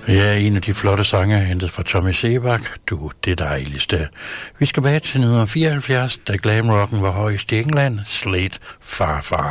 Ja, en af de flotte sange er hentet fra Tommy Sebak. Du, det dejligste. Vi skal bage til 1974, da glamrocken var højst i England. Slate Farfar.